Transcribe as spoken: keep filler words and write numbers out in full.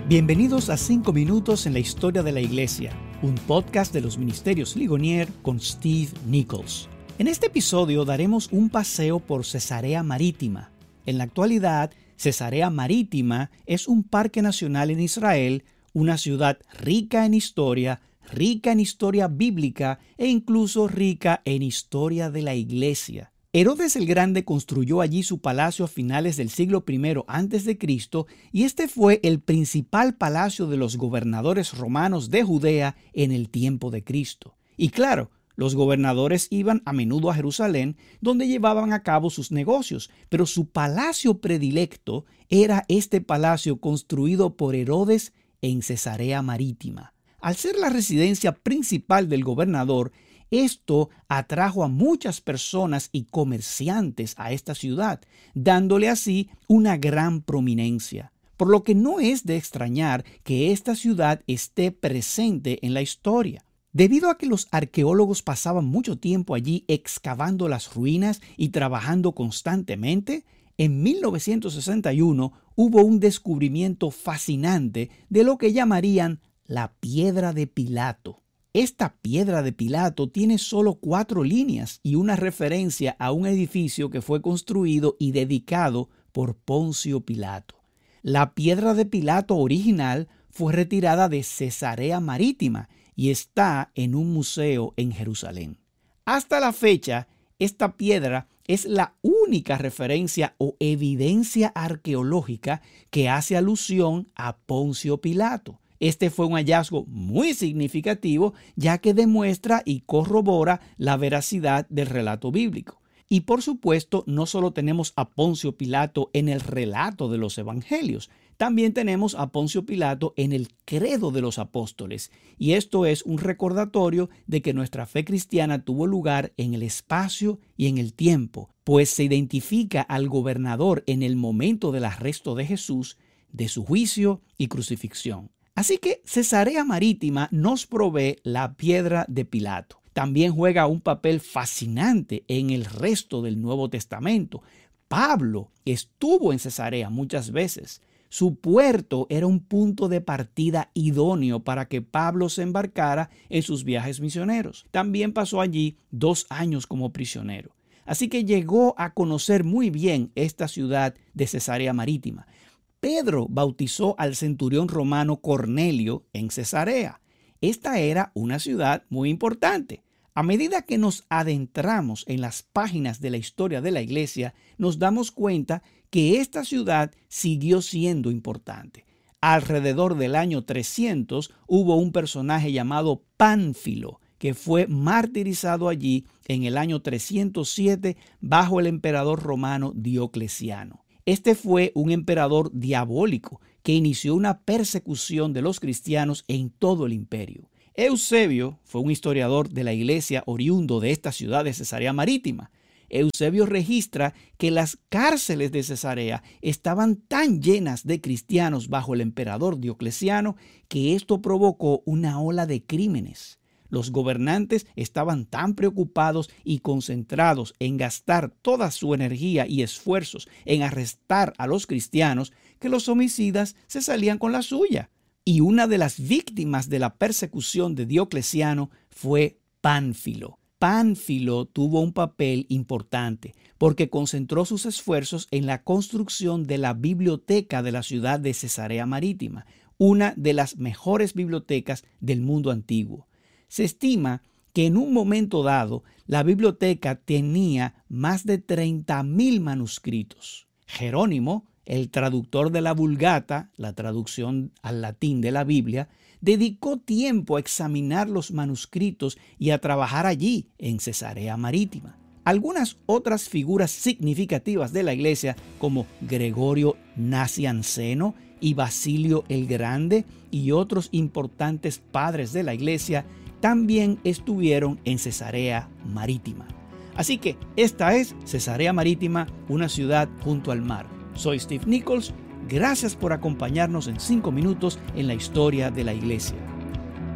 Bienvenidos a cinco minutos en la historia de la Iglesia, un podcast de los Ministerios Ligonier con Steve Nichols. En este episodio daremos un paseo por Cesarea Marítima. En la actualidad, Cesarea Marítima es un parque nacional en Israel, una ciudad rica en historia, rica en historia bíblica e incluso rica en historia de la Iglesia. Herodes el Grande construyó allí su palacio a finales del siglo primero antes de Cristo y este fue el principal palacio de los gobernadores romanos de Judea en el tiempo de Cristo. Y claro, los gobernadores iban a menudo a Jerusalén, donde llevaban a cabo sus negocios, pero su palacio predilecto era este palacio construido por Herodes en Cesarea Marítima. Al ser la residencia principal del gobernador, esto atrajo a muchas personas y comerciantes a esta ciudad, dándole así una gran prominencia. Por lo que no es de extrañar que esta ciudad esté presente en la historia. Debido a que los arqueólogos pasaban mucho tiempo allí excavando las ruinas y trabajando constantemente, en mil novecientos sesenta y uno hubo un descubrimiento fascinante de lo que llamarían la piedra de Pilato. Esta piedra de Pilato tiene solo cuatro líneas y una referencia a un edificio que fue construido y dedicado por Poncio Pilato. La piedra de Pilato original fue retirada de Cesarea Marítima y está en un museo en Jerusalén. Hasta la fecha, esta piedra es la única referencia o evidencia arqueológica que hace alusión a Poncio Pilato. Este fue un hallazgo muy significativo, ya que demuestra y corrobora la veracidad del relato bíblico. Y por supuesto, no solo tenemos a Poncio Pilato en el relato de los evangelios, también tenemos a Poncio Pilato en el credo de los apóstoles. Y esto es un recordatorio de que nuestra fe cristiana tuvo lugar en el espacio y en el tiempo, pues se identifica al gobernador en el momento del arresto de Jesús, de su juicio y crucifixión. Así que Cesarea Marítima nos provee la piedra de Pilato. También juega un papel fascinante en el resto del Nuevo Testamento. Pablo estuvo en Cesarea muchas veces. Su puerto era un punto de partida idóneo para que Pablo se embarcara en sus viajes misioneros. También pasó allí dos años como prisionero. Así que llegó a conocer muy bien esta ciudad de Cesarea Marítima. Pedro bautizó al centurión romano Cornelio en Cesarea. Esta era una ciudad muy importante. A medida que nos adentramos en las páginas de la historia de la iglesia, nos damos cuenta que esta ciudad siguió siendo importante. Alrededor del año trescientos hubo un personaje llamado Pánfilo, que fue martirizado allí en el año trescientos siete bajo el emperador romano Diocleciano. Este fue un emperador diabólico que inició una persecución de los cristianos en todo el imperio. Eusebio fue un historiador de la iglesia oriundo de esta ciudad de Cesarea Marítima. Eusebio registra que las cárceles de Cesarea estaban tan llenas de cristianos bajo el emperador Diocleciano que esto provocó una ola de crímenes. Los gobernantes estaban tan preocupados y concentrados en gastar toda su energía y esfuerzos en arrestar a los cristianos que los homicidas se salían con la suya. Y una de las víctimas de la persecución de Diocleciano fue Pánfilo. Pánfilo tuvo un papel importante porque concentró sus esfuerzos en la construcción de la biblioteca de la ciudad de Cesarea Marítima, una de las mejores bibliotecas del mundo antiguo. Se estima que en un momento dado la biblioteca tenía más de treinta mil manuscritos. Jerónimo, el traductor de la Vulgata, la traducción al latín de la Biblia, dedicó tiempo a examinar los manuscritos y a trabajar allí en Cesarea Marítima. Algunas otras figuras significativas de la iglesia, como Gregorio Nacianceno y Basilio el Grande y otros importantes padres de la iglesia, también estuvieron en Cesarea Marítima. Así que esta es Cesarea Marítima, una ciudad junto al mar. Soy Steve Nichols. Gracias por acompañarnos en cinco minutos en la historia de la iglesia.